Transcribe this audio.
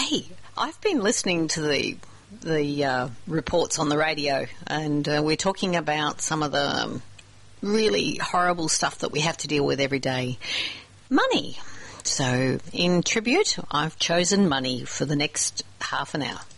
Hey, I've been listening to the reports on the radio, and we're talking about some of the really horrible stuff that we have to deal with every day. Money. So, in tribute, I've chosen money for the next half an hour.